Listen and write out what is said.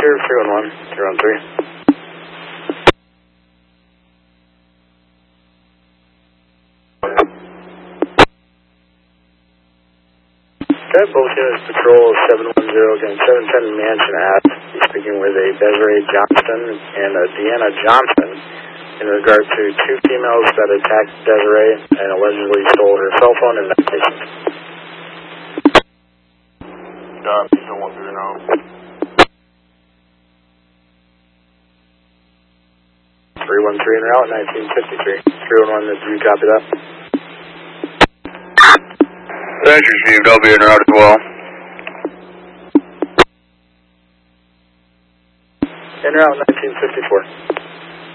Roger, 311, 313. Okay, both units patrol 710 again, 710 Mansion Ave. He's speaking with a Desiree Johnston and a Deanna Johnson in regard to two females that attacked Desiree and allegedly stole her cell phone and medications. Got it, still 130. 313 en route, 1953. 311, did you copy that? Thanks, received. I'll be en route as well. En route, 1954.